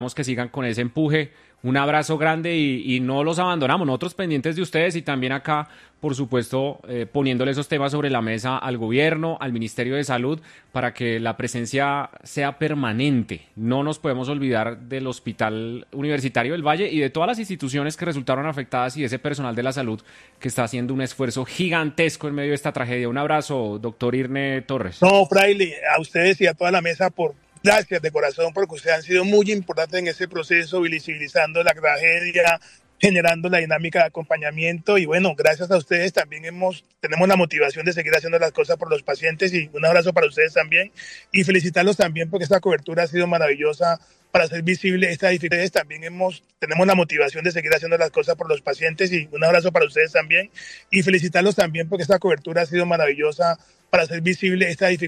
que sigan con ese empuje. Un abrazo grande y no los abandonamos. Nosotros pendientes de ustedes y también acá, por supuesto, poniéndole esos temas sobre la mesa al gobierno, al Ministerio de Salud, para que la presencia sea permanente. No nos podemos olvidar del Hospital Universitario del Valle y de todas las instituciones que resultaron afectadas y ese personal de la salud que está haciendo un esfuerzo gigantesco en medio de esta tragedia. Un abrazo, doctor Irne Torres. No, Fraile, a ustedes y a toda la mesa por gracias de corazón, porque ustedes han sido muy importantes en ese proceso, visibilizando la tragedia, generando la dinámica de acompañamiento y bueno, gracias a ustedes también tenemos la motivación de seguir haciendo las cosas por los pacientes y un abrazo para ustedes también y felicitarlos también porque esta cobertura ha sido maravillosa para hacer visible esta dificultad. También tenemos la motivación de seguir haciendo las cosas por los pacientes y un abrazo para ustedes también y felicitarlos también porque esta cobertura ha sido maravillosa para hacer visible esta dificultad.